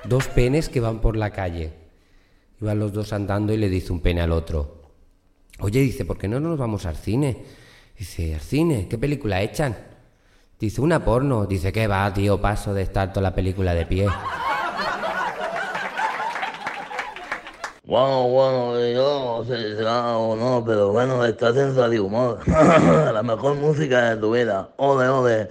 dos penes que van por la calle. Iban los dos andando y le dice un pene al otro: oye, dice, ¿por qué no nos vamos al cine? Dice, ¿al cine? ¿Qué película echan? Dice, una porno. Dice, ¿qué va, tío? Paso de estar toda la película de pie. Bueno, yo no sé si será o no, pero bueno, estás en Radio Humor. La mejor música de tu vida. Ole, ole.